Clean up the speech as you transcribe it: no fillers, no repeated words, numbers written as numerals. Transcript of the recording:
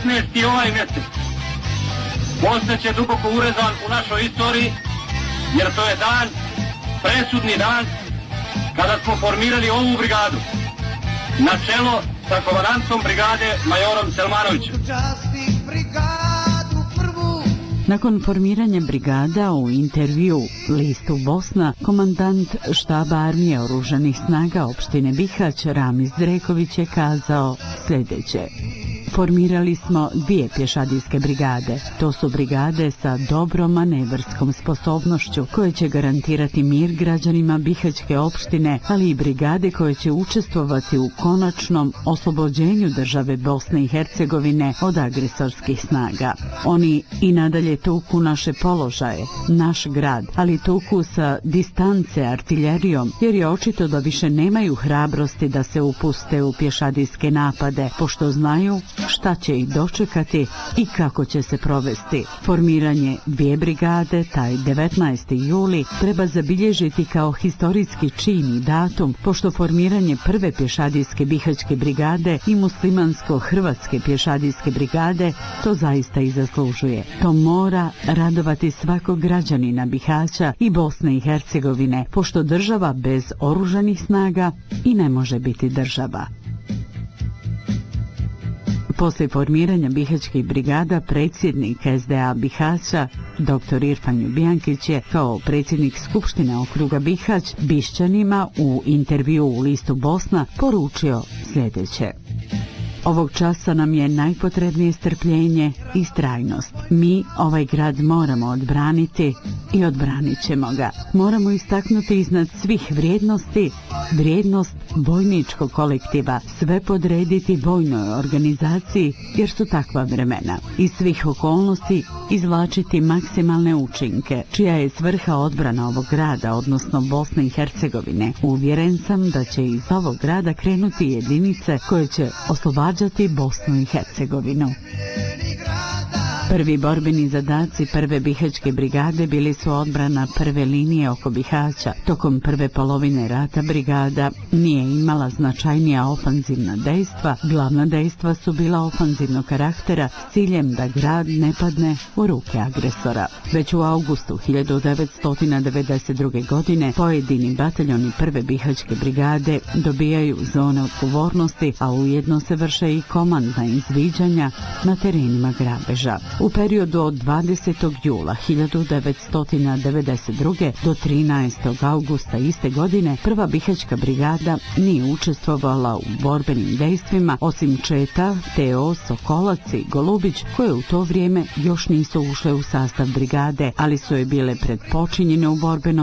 16. ovaj mjesec ostaće duboko urezan u našoj istoriji, jer to je dan, presudni dan, kada smo formirali ovu brigadu na čelo sa komandantom brigade majorom Selmanovićem. Nakon formiranja brigada u intervju listu Bosna, komandant štaba armije oružanih snaga opštine Bihać Ramiz Dreković je kazao sljedeće. Formirali smo 2 pješadijske brigade. To su brigade sa dobrom manevarskom sposobnošću koje će garantirati mir građanima Bihaćke opštine, ali i brigade koje će učestvovati u konačnom oslobođenju države Bosne i Hercegovine od agresorskih snaga. Oni i nadalje tuku naše položaje, naš grad, ali tuku sa distance artiljerijom, jer je očito da više nemaju hrabrosti da se upuste u pješadijske napade, pošto znaju šta će ih dočekati i kako će se provesti. Formiranje 2 brigade, taj 19. juli, treba zabilježiti kao historijski čin i datum, pošto formiranje prve pješadijske bihaćke brigade i muslimansko-hrvatske pješadijske brigade to zaista i zaslužuje. To mora radovati svakog građanina Bihaća i Bosne i Hercegovine, pošto država bez oružanih snaga i ne može biti država. Poslije formiranja bihaćkih brigada, predsjednik SDA Bihaća, dr. Irfan Ljubijankić je kao predsjednik Skupštine okruga Bihać Bišćanima u intervju u listu Bosna poručio sljedeće. Ovog časa nam je najpotrebnije strpljenje i strajnost. Mi ovaj grad moramo odbraniti i odbranit ćemo ga. Moramo istaknuti iznad svih vrijednosti, vrijednost vojničkog kolektiva, sve podrediti vojnoj organizaciji jer su takva vremena. Iz svih okolnosti izvlačiti maksimalne učinke, čija je svrha odbrana ovog grada, odnosno Bosne i Hercegovine. Uvjeren sam da će iz ovog grada krenuti jedinice koje će oslobađati Bosnu i Hercegovinu. Prvi borbeni zadaci prve bihaćke brigade bili su odbrana prve linije oko Bihaća. Tokom prve polovine rata brigada nije imala značajnija ofanzivna dejstva. Glavna dejstva su bila ofanzivnog karaktera s ciljem da grad ne padne u ruke agresora. Već u augustu 1992. godine pojedini bataljoni prve bihaćke brigade dobijaju zone odgovornosti, a ujedno se vrše i komandna izviđanja na terenima grabeža. U periodu od 20. jula 1992. do 13. augusta iste godine prva bihaćka brigada nije učestvovala u borbenim dejstvima osim Četa, TO, Sokolac i Golubić, koje u to vrijeme još nisu ušle u sastav brigade, ali su je bile predpočinjene u borbenom